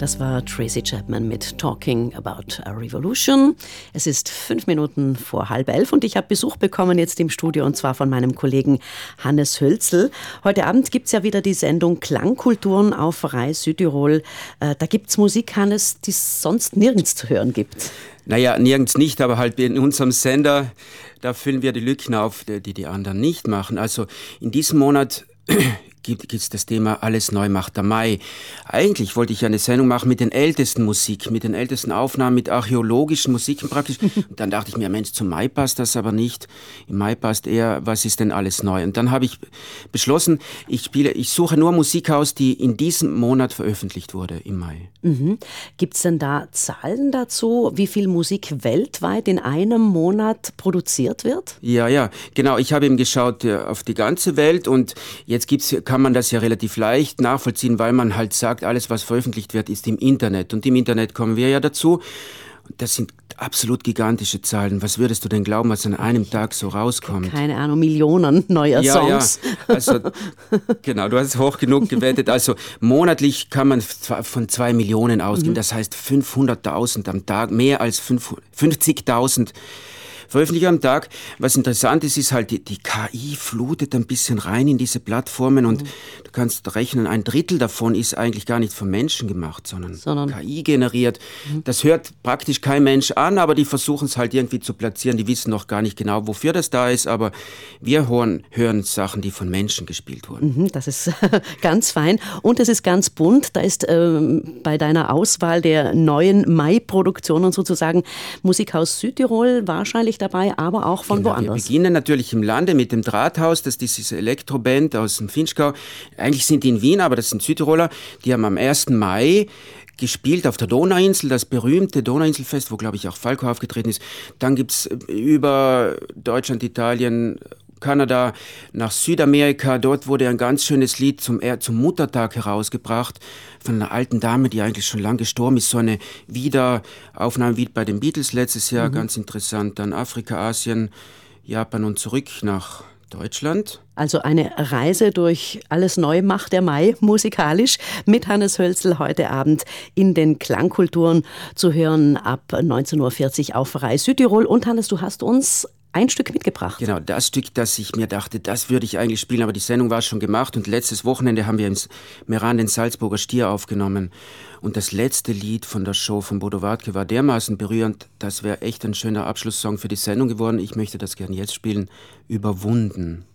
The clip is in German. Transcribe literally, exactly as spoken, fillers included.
Das war Tracy Chapman mit Talking About a Revolution. Es ist fünf Minuten vor halb elf und ich habe Besuch bekommen jetzt im Studio, und zwar von meinem Kollegen Hannes Hölzl. Heute Abend gibt es ja wieder die Sendung Klangkulturen auf R A I Südtirol. Äh, da gibt es Musik, Hannes, die es sonst nirgends zu hören gibt. Naja, nirgends nicht, aber halt in unserem Sender, da füllen wir die Lücken auf, die die anderen nicht machen. Also in diesem Monat gibt es das Thema Alles neu macht der Mai. Eigentlich wollte ich eine Sendung machen mit den ältesten Musik, mit den ältesten Aufnahmen, mit archäologischen Musiken praktisch. Und dann dachte ich mir, Mensch, zum Mai passt das aber nicht. Im Mai passt eher, was ist denn alles neu? Und dann habe ich beschlossen, ich spiele, ich suche nur Musik aus, die in diesem Monat veröffentlicht wurde, im Mai. Mhm. Gibt es denn da Zahlen dazu, wie viel Musik weltweit in einem Monat produziert wird? Ja, ja, genau. Ich habe eben geschaut äh, auf die ganze Welt, und jetzt gibt's, kann man das ja relativ leicht nachvollziehen, weil man halt sagt, alles, was veröffentlicht wird, ist im Internet. Und im Internet kommen wir ja dazu. Das sind absolut gigantische Zahlen. Was würdest du denn glauben, was an einem Tag so rauskommt? Keine Ahnung, Millionen neuer ja, Songs. Ja, also genau, du hast hoch genug gewettet. Also monatlich kann man von zwei Millionen ausgehen. Mhm. Das heißt fünfhunderttausend am Tag, mehr als fünfzigtausend Veröffentlichungen am Tag. Was interessant ist, ist halt, die, die K I flutet ein bisschen rein in diese Plattformen, und mhm. du kannst rechnen, ein Drittel davon ist eigentlich gar nicht von Menschen gemacht, sondern, sondern K I generiert. Mhm. Das hört praktisch kein Mensch an, aber die versuchen es halt irgendwie zu platzieren. Die wissen noch gar nicht genau, wofür das da ist, aber wir hören, hören Sachen, die von Menschen gespielt wurden. Mhm, das ist ganz fein, und es ist ganz bunt. Da ist ähm, bei deiner Auswahl der neuen Mai-Produktionen sozusagen Musik aus Südtirol wahrscheinlich dabei, aber auch von genau, woanders. Wir beginnen natürlich im Lande mit dem Drahthaus, das ist diese Elektroband aus dem Finchgau. Eigentlich sind die in Wien, aber das sind Südtiroler. Die haben am ersten Mai gespielt auf der Donauinsel, das berühmte Donauinselfest, wo, glaube ich, auch Falco aufgetreten ist. Dann gibt's über Deutschland, Italien, Kanada, nach Südamerika. Dort wurde ein ganz schönes Lied zum, zum Muttertag herausgebracht von einer alten Dame, die eigentlich schon lang gestorben ist. So eine Wiederaufnahme wie bei den Beatles letztes Jahr, mhm. ganz interessant. Dann Afrika, Asien, Japan und zurück nach Deutschland. Also eine Reise durch alles neu macht der Mai musikalisch mit Hannes Hölzl heute Abend in den Klangkulturen zu hören ab neunzehn Uhr vierzig auf R A I Südtirol. Und Hannes, du hast uns ein Stück mitgebracht. Genau, das Stück, das ich mir dachte, das würde ich eigentlich spielen, aber die Sendung war schon gemacht, und letztes Wochenende haben wir im Meran den Salzburger Stier aufgenommen, und das letzte Lied von der Show von Bodo Wartke war dermaßen berührend, das wäre echt ein schöner Abschlusssong für die Sendung geworden. Ich möchte das gerne jetzt spielen, Überwunden.